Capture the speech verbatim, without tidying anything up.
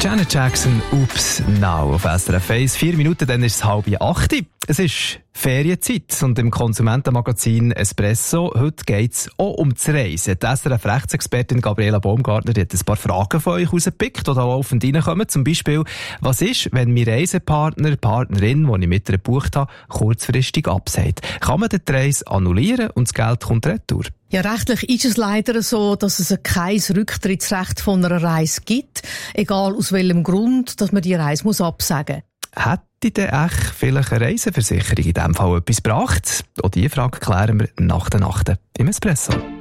Janet Jackson, Oops Now auf S R F eins. Vier Minuten, dann ist es halb acht. Es ist Ferienzeit und im Konsumentenmagazin Espresso heute geht es auch um das Reisen. Die S R F-Rechtsexpertin Gabriela Baumgartner hat ein paar Fragen von euch rausgepickt, die da laufend reinkommen. Zum Beispiel, was ist, wenn mein Reisepartner, Partnerin, die ich mit ihr gebucht habe, kurzfristig absagt? Kann man den Reise annullieren und das Geld kommt retour? Ja, rechtlich ist es leider so, dass es kein Rücktrittsrecht von einer Reise gibt, egal aus welchem Grund, dass man die Reise muss absagen muss. Hätte denn echt vielleicht eine Reiseversicherung in diesem Fall etwas gebracht? Auch diese Frage klären wir nach der Nacht im Espresso.